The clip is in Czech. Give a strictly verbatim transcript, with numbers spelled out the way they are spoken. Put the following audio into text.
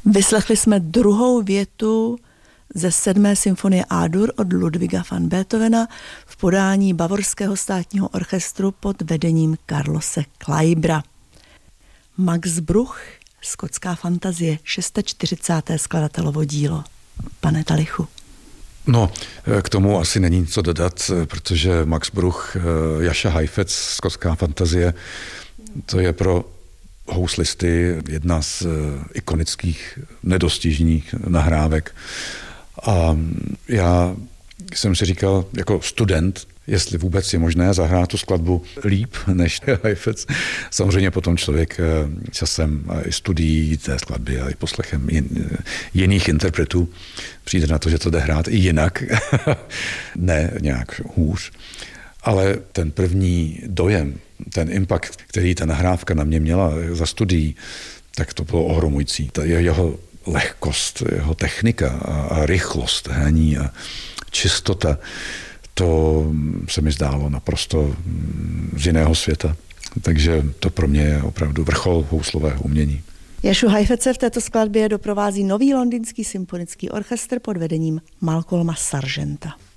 Vyslechli jsme druhou větu ze sedmé symfonie A-dur od Ludwiga van Beethovena v podání Bavorského státního orchestru pod vedením Carlose Kleibera. Max Bruch, Skotská fantazie, čtyřicáté šesté skladatelovo dílo. Pane Talichu. No, k tomu asi není co dodat, protože Max Bruch, Jascha Heifetz, Skotská fantazie, to je pro houslisty jedna z ikonických, nedostižných nahrávek. A já jsem si říkal jako student, jestli vůbec je možné zahrát tu skladbu líp než Heifetz. Samozřejmě potom člověk časem i studií té skladby a i poslechem jiných interpretů přijde na to, že to jde hrát i jinak, ne nějak hůř. Ale ten první dojem, ten impact, který ta nahrávka na mě měla za studií, tak to bylo ohromující. Ta jeho lehkost, jeho technika a, a rychlost hraní a čistota, to se mi zdálo naprosto z jiného světa. Takže to pro mě je opravdu vrchol houslového umění. Jaschu Heifetze v této skladbě doprovází nový londýnský symfonický orchestr pod vedením Malcolma Sargenta.